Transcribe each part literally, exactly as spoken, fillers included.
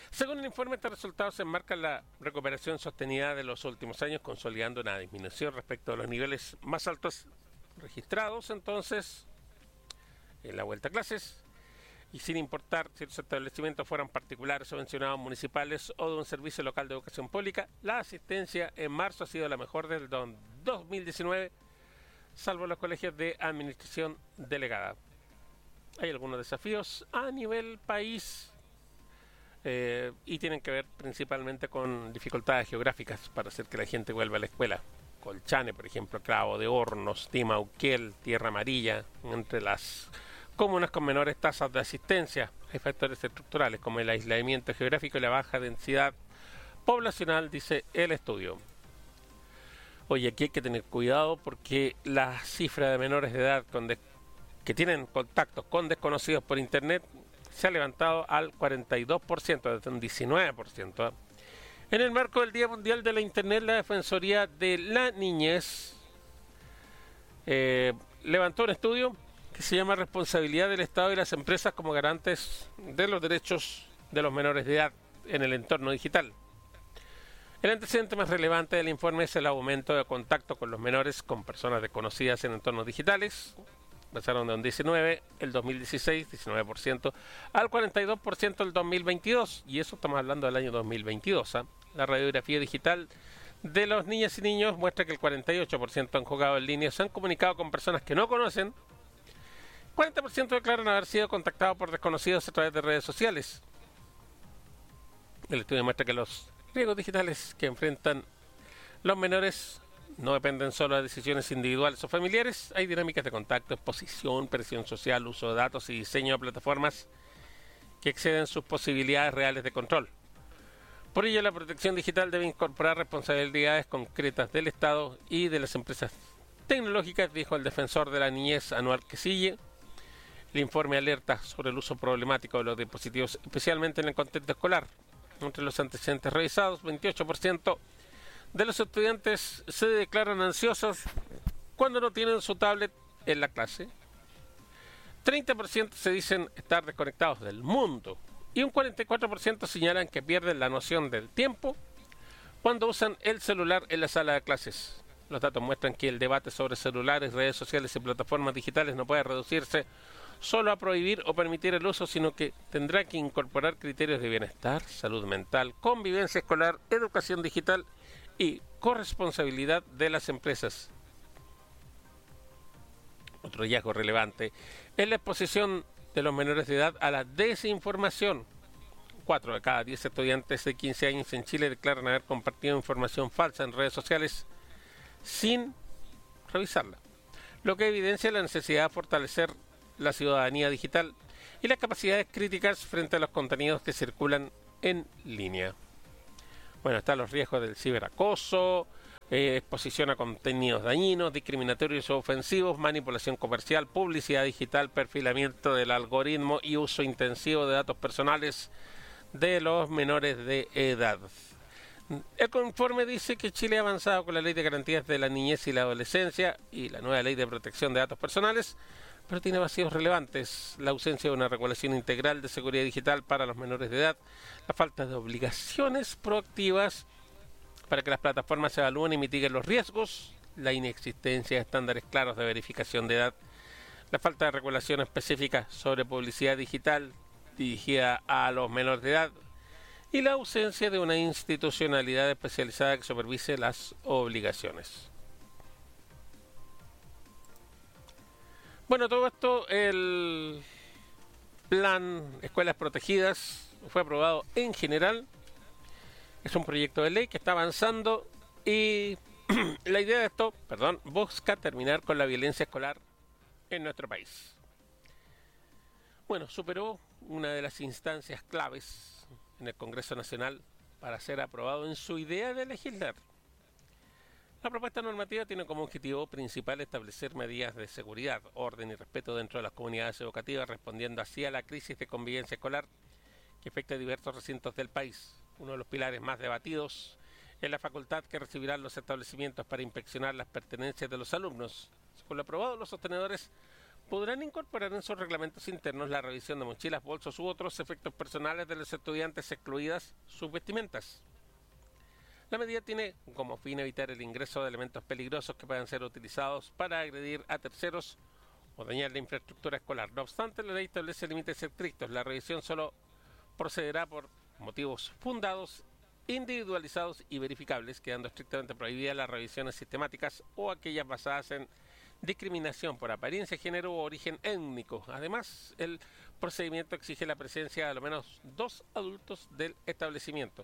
Según el informe, estos resultados enmarcan la recuperación sostenida de los últimos años, consolidando una disminución respecto a los niveles más altos registrados entonces en la vuelta a clases, y sin importar si los establecimientos fueran particulares, subvencionados, municipales o de un servicio local de educación pública, la asistencia en marzo ha sido la mejor desde el dos mil diecinueve, salvo los colegios de administración delegada. Hay algunos desafíos a nivel país eh, y tienen que ver principalmente con dificultades geográficas para hacer que la gente vuelva a la escuela. Colchane, por ejemplo, Cravo de Hornos, Timauquel, Tierra Amarilla, entre las comunas con menores tasas de asistencia. Hay factores estructurales como el aislamiento geográfico y la baja densidad poblacional, dice el estudio. Oye, aquí hay que tener cuidado porque la cifra de menores de edad con que tienen contactos con desconocidos por internet se ha levantado al cuarenta y dos por ciento, desde un diecinueve por ciento. En el marco del Día Mundial de la Internet, la Defensoría de la Niñez eh, levantó un estudio que se llama Responsabilidad del Estado y las empresas como garantes de los derechos de los menores de edad en el entorno digital. El antecedente más relevante del informe es el aumento de contacto con los menores con personas desconocidas en entornos digitales. Pasaron de un diecinueve, el dos mil dieciséis, diecinueve por ciento, al cuarenta y dos por ciento el dos mil veintidós, y eso estamos hablando del año dos mil veintidós. ¿eh? La radiografía digital de los niñas y niños muestra que el cuarenta y ocho por ciento han jugado en línea, se han comunicado con personas que no conocen, cuarenta por ciento declaran haber sido contactados por desconocidos a través de redes sociales. El estudio muestra que los riesgos digitales que enfrentan los menores no dependen solo de decisiones individuales o familiares. Hay dinámicas de contacto, exposición, presión social, uso de datos y diseño de plataformas que exceden sus posibilidades reales de control. Por ello, la protección digital debe incorporar responsabilidades concretas del Estado y de las empresas tecnológicas, dijo el defensor de la niñez Anual Quesille. El informe alerta sobre el uso problemático de los dispositivos, especialmente en el contexto escolar. Entre los antecedentes revisados, veintiocho por ciento de los estudiantes se declaran ansiosos cuando no tienen su tablet en la clase. treinta por ciento se dicen estar desconectados del mundo y un cuarenta y cuatro por ciento señalan que pierden la noción del tiempo cuando usan el celular en la sala de clases. Los datos muestran que el debate sobre celulares, redes sociales y plataformas digitales no puede reducirse solo a prohibir o permitir el uso, sino que tendrá que incorporar criterios de bienestar, salud mental, convivencia escolar, educación digital y corresponsabilidad de las empresas. Otro hallazgo relevante es la exposición de los menores de edad a la desinformación. Cuatro de cada diez estudiantes de quince años en Chile declaran haber compartido información falsa en redes sociales sin revisarla, lo que evidencia la necesidad de fortalecer la ciudadanía digital y las capacidades críticas frente a los contenidos que circulan en línea. Bueno, están los riesgos del ciberacoso, eh, exposición a contenidos dañinos, discriminatorios o ofensivos, manipulación comercial, publicidad digital, perfilamiento del algoritmo y uso intensivo de datos personales de los menores de edad. El informe dice que Chile ha avanzado con la Ley de Garantías de la Niñez y la Adolescencia y la nueva Ley de Protección de Datos Personales, pero tiene vacíos relevantes: la ausencia de una regulación integral de seguridad digital para los menores de edad, la falta de obligaciones proactivas para que las plataformas evalúen y mitiguen los riesgos, la inexistencia de estándares claros de verificación de edad, la falta de regulación específica sobre publicidad digital dirigida a los menores de edad y la ausencia de una institucionalidad especializada que supervise las obligaciones. Bueno, todo esto, el plan Escuelas Protegidas fue aprobado en general. Es un proyecto de ley que está avanzando y la idea de esto, perdón, busca terminar con la violencia escolar en nuestro país. Bueno, superó una de las instancias claves en el Congreso Nacional para ser aprobado en su idea de legislar. La propuesta normativa tiene como objetivo principal establecer medidas de seguridad, orden y respeto dentro de las comunidades educativas, respondiendo así a la crisis de convivencia escolar que afecta a diversos recintos del país. Uno de los pilares más debatidos es la facultad que recibirán los establecimientos para inspeccionar las pertenencias de los alumnos. Según lo aprobado, los sostenedores podrán incorporar en sus reglamentos internos la revisión de mochilas, bolsos u otros efectos personales de los estudiantes, excluidas sus vestimentas. La medida tiene como fin evitar el ingreso de elementos peligrosos que puedan ser utilizados para agredir a terceros o dañar la infraestructura escolar. No obstante, la ley establece límites estrictos. La revisión solo procederá por motivos fundados, individualizados y verificables, quedando estrictamente prohibidas las revisiones sistemáticas o aquellas basadas en discriminación por apariencia, género o origen étnico. Además, el procedimiento exige la presencia de al menos dos adultos del establecimiento.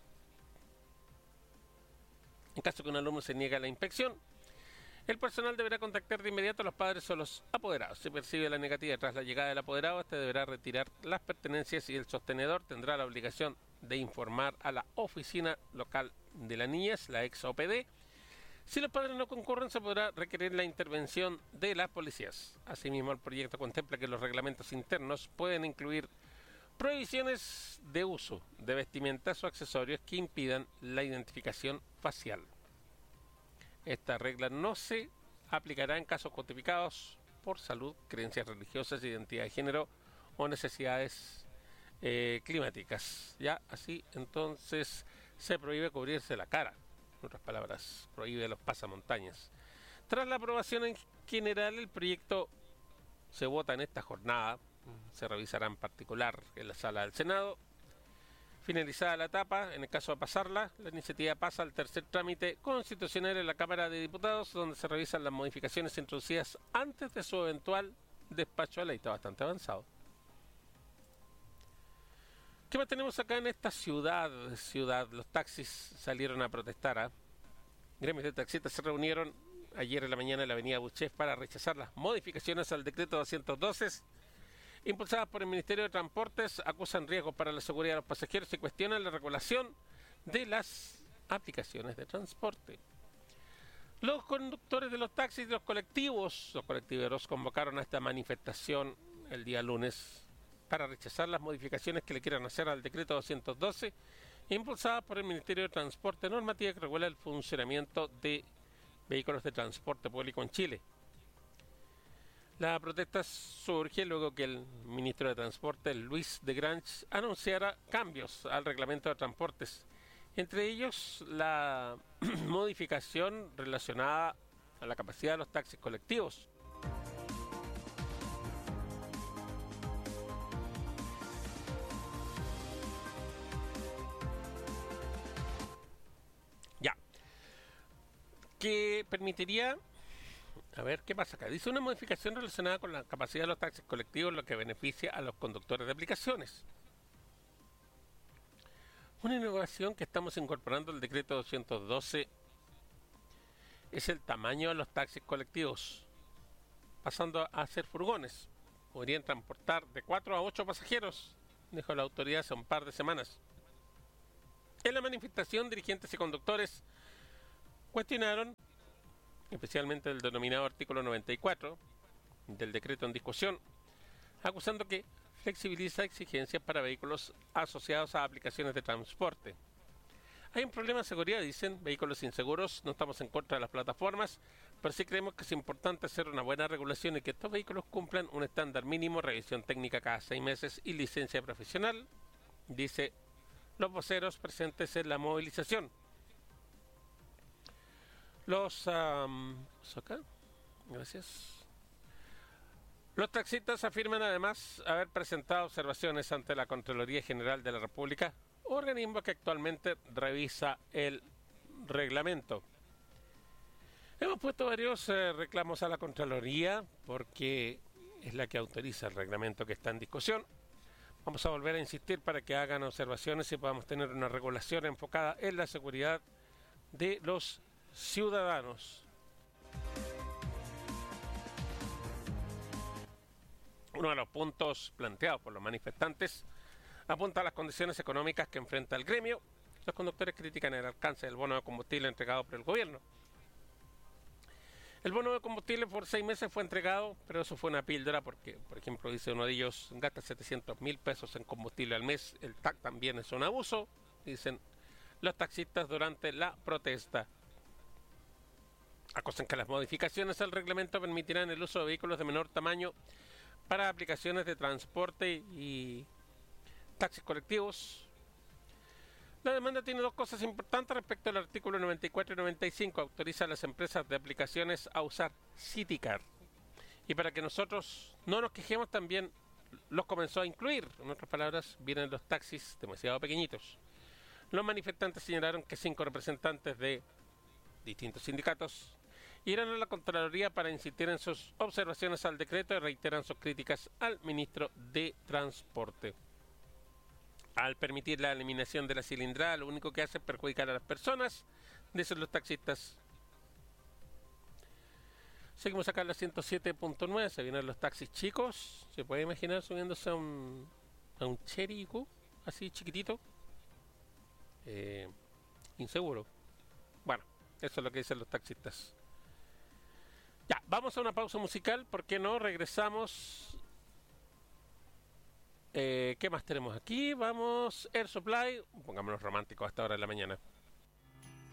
En caso que un alumno se niegue a la inspección, el personal deberá contactar de inmediato a los padres o los apoderados. Si percibe la negativa tras la llegada del apoderado, este deberá retirar las pertenencias y el sostenedor tendrá la obligación de informar a la oficina local de la niñez, la ex O P D. Si los padres no concurren, se podrá requerir la intervención de las policías. Asimismo, el proyecto contempla que los reglamentos internos pueden incluir prohibiciones de uso de vestimentas o accesorios que impidan la identificación facial. Esta regla no se aplicará en casos justificados por salud, creencias religiosas, identidad de género o necesidades eh, climáticas. Ya así, entonces, se prohíbe cubrirse la cara. En otras palabras, prohíbe los pasamontañas. Tras la aprobación en general, el proyecto se vota en esta jornada. Se revisará en particular en la sala del Senado. Finalizada la etapa, en el caso de pasarla, la iniciativa pasa al tercer trámite constitucional en la Cámara de Diputados, donde se revisan las modificaciones introducidas antes de su eventual despacho de ley. Está bastante avanzado. ¿Qué más tenemos acá en esta ciudad? ciudad? Los taxis salieron a protestar. ¿eh? Gremios de taxistas se reunieron ayer en la mañana en la avenida Buchef para rechazar las modificaciones al decreto doscientos doce impulsadas por el Ministerio de Transportes. Acusan riesgos para la seguridad de los pasajeros y cuestionan la regulación de las aplicaciones de transporte. Los conductores de los taxis y los colectivos, los colectiveros, convocaron a esta manifestación el día lunes para rechazar las modificaciones que le quieran hacer al decreto doscientos doce, impulsadas por el Ministerio de Transporte, normativa que regula el funcionamiento de vehículos de transporte público en Chile. La protesta surge luego que el ministro de Transporte, Luis de Grange, anunciara cambios al reglamento de transportes, entre ellos la modificación relacionada a la capacidad de los taxis colectivos. Ya. Que permitiría... A ver, ¿qué pasa acá? Dice una modificación relacionada con la capacidad de los taxis colectivos, lo que beneficia a los conductores de aplicaciones. Una innovación que estamos incorporando al decreto doscientos doce es el tamaño de los taxis colectivos, pasando a ser furgones. Podrían transportar de cuatro a ocho pasajeros, dijo la autoridad hace un par de semanas. En la manifestación, dirigentes y conductores cuestionaron especialmente el denominado artículo noventa y cuatro del decreto en discusión, acusando que flexibiliza exigencias para vehículos asociados a aplicaciones de transporte. Hay un problema de seguridad, dicen, vehículos inseguros, no estamos en contra de las plataformas, pero sí creemos que es importante hacer una buena regulación y que estos vehículos cumplan un estándar mínimo, revisión técnica cada seis meses y licencia profesional, dice los voceros presentes en la movilización. Los um, acá. Gracias. Los taxistas afirman además haber presentado observaciones ante la Contraloría General de la República, organismo que actualmente revisa el reglamento. Hemos puesto varios eh, reclamos a la Contraloría porque es la que autoriza el reglamento que está en discusión. Vamos a volver a insistir para que hagan observaciones y podamos tener una regulación enfocada en la seguridad de los ciudadanos. Uno de los puntos planteados por los manifestantes apunta a las condiciones económicas que enfrenta el gremio. Los conductores critican el alcance del bono de combustible entregado por el gobierno. El bono de combustible por seis meses fue entregado, pero eso fue una píldora porque, por ejemplo, dice uno de ellos, gasta setecientos mil pesos en combustible al mes. El T A C también es un abuso, dicen los taxistas durante la protesta. Acusan que las modificaciones al reglamento permitirán el uso de vehículos de menor tamaño para aplicaciones de transporte y taxis colectivos. La demanda tiene dos cosas importantes respecto al artículo noventa y cuatro y noventa y cinco. Autoriza a las empresas de aplicaciones a usar CityCard. Y para que nosotros no nos quejemos, también los comenzó a incluir. En otras palabras, vienen los taxis demasiado pequeñitos. Los manifestantes señalaron que cinco representantes de distintos sindicatos irán a la Contraloría para insistir en sus observaciones al decreto y reiteran sus críticas al ministro de Transporte. Al permitir la eliminación de la cilindrada, lo único que hace es perjudicar a las personas, dicen los taxistas. Seguimos acá en la ciento siete punto nueve, se vienen los taxis chicos. ¿Se puede imaginar subiéndose a un, a un Chery Q, así chiquitito? Eh, inseguro. Bueno, eso es lo que dicen los taxistas. Ya, vamos a una pausa musical, ¿por qué no? Regresamos. Eh, ¿Qué más tenemos aquí? Vamos, Air Supply. Pongámonos románticos a esta hora de la mañana.